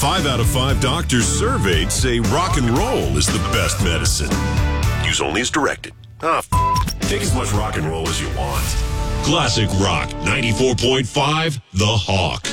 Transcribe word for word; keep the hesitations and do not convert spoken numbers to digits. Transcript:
Five out of five doctors surveyed say rock and roll is the best medicine. Use only as directed. Ah, f- take as much rock and roll as you want. Classic Rock ninety-four point five, The Hawk.